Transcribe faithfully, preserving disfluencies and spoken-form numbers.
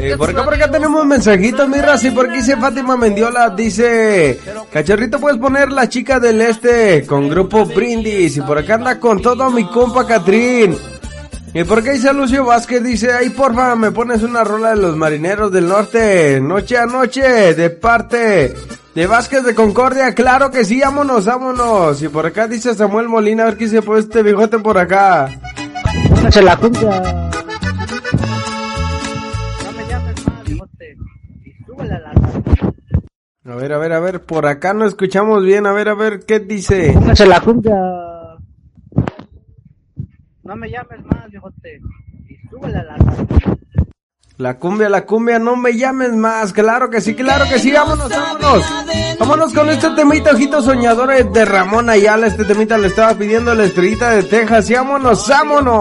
Eh, por acá, por acá tenemos mensajitos, mi raza, y por aquí dice Fátima Mendiola, dice, cachorrito, puedes poner La Chica del Este con Grupo Brindis, y por acá anda con todo mi compa Catrín. Y por acá dice Lucio Vázquez, dice, ay porfa, me pones una rola de los Marineros del Norte, noche a noche, de parte de Vázquez de Concordia, claro que sí, vámonos, vámonos. Y por acá dice Samuel Molina, a ver qué se pone este viejote por acá. Se la cumbia. A ver, a ver, a ver, por acá no escuchamos bien, a ver, a ver, ¿qué dice? Póngase la cumbia. No me llames más, viejote. Y súbele a la radio. La cumbia, la cumbia, no me llames más, claro que sí, claro que sí, vámonos, vámonos. Vámonos con este temita, ojitos soñadores de Ramón Ayala, este temita le estaba pidiendo la Estrellita de Texas, y vámonos, vámonos.